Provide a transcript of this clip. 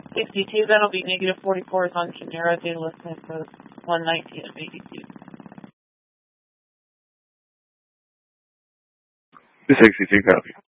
62, that'll be negative 44 is on Genera data listing for 119 of 82. The 62 copy.